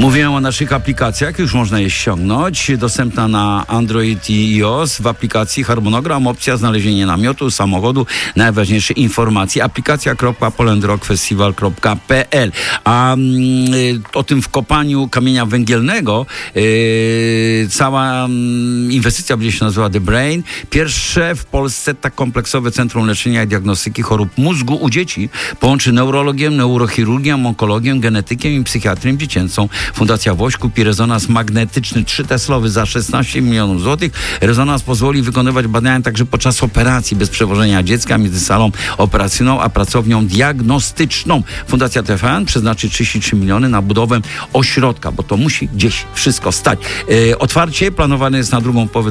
Mówiłem o naszych aplikacjach, już można je ściągnąć. Dostępna na Android i iOS. W aplikacji harmonogram, opcja znalezienie namiotu, samochodu, najważniejsze informacje. Aplikacja.polandrockfestival.pl. A o tym wkopaniu kamienia węgielnego cała inwestycja będzie się nazywała The Brain. Pierwsze w Polsce tak kompleksowe centrum leczenia i diagnostyki chorób mózgu u dzieci. Połączy neurologię, neurochirurgię, onkologię, genetykę i psychiatrię dziecięcą. Fundacja Woś kupi rezonans magnetyczny 3-teslowy za 16 milionów złotych. Rezonans pozwoli wykonywać badania także podczas operacji bez przewożenia dziecka między salą operacyjną a pracownią diagnostyczną. Fundacja TVN przeznaczy 33 miliony na budowę ośrodka, bo to musi gdzieś wszystko stać. Otwarcie planowane jest na drugą połowę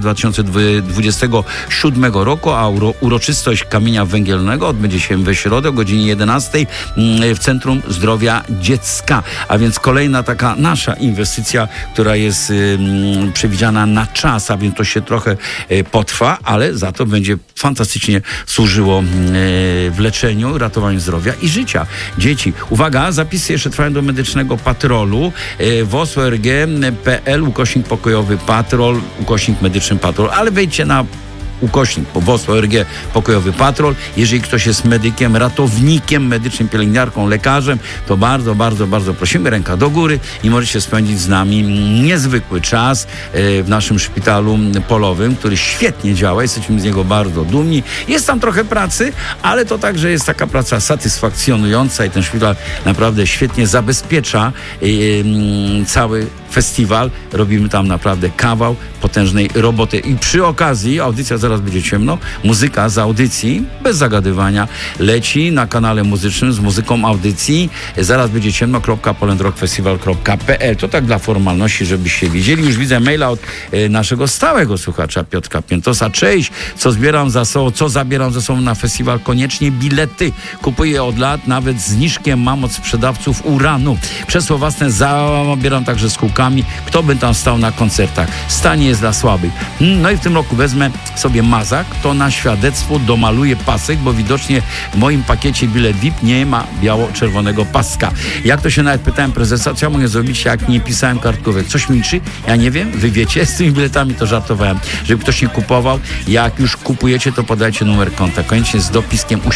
2027 roku, a uroczystość kamienia węgielnego odbędzie się we środę o godzinie 11 w Centrum Zdrowia Dziecka. A więc kolejna taka nasza inwestycja, która jest przewidziana na czas, a więc to się trochę potrwa, ale za to będzie fantastycznie służyło w leczeniu, ratowaniu zdrowia i życia dzieci. Uwaga, zapisy jeszcze trwają do medycznego patrolu WOS.org.pl /pokojowy patrol, /medyczny patrol, ale wejdźcie na WOS.org pokojowy patrol. Jeżeli ktoś jest medykiem, ratownikiem medycznym, pielęgniarką, lekarzem, to bardzo, bardzo, bardzo prosimy, ręka do góry i możecie spędzić z nami niezwykły czas w naszym szpitalu polowym, który świetnie działa. Jesteśmy z niego bardzo dumni. Jest tam trochę pracy, ale to także jest taka praca satysfakcjonująca i ten szpital naprawdę świetnie zabezpiecza cały festiwal. Robimy tam naprawdę kawał potężnej roboty. I przy okazji, audycja zaraz będzie ciemno, muzyka z audycji, bez zagadywania, leci na kanale muzycznym z muzyką audycji. Zaraz będzie ciemno, .polandrockfestival.pl. To tak dla formalności, żebyście widzieli. Już widzę maila od naszego stałego słuchacza Piotra Piętosa. Cześć, co zabieram ze sobą na festiwal? Koniecznie bilety. Kupuję od lat, nawet z zniżkiem mam od sprzedawców uranu. Krzesło własne zabieram także z kółkami. Kto by tam stał na koncertach? Stanie jest dla słabych. No i w tym roku wezmę sobie mazak, to na świadectwo domaluję pasek, bo widocznie w moim pakiecie bilet VIP nie ma biało-czerwonego paska. Jak to się nawet pytałem prezesa, co ja mogę zrobić, jak nie pisałem kartkówek? Coś milczy? Ja nie wiem, wy wiecie, z tymi biletami to żartowałem. Żeby ktoś nie kupował, jak już kupujecie, to podajcie numer konta. Koniecznie z dopiskiem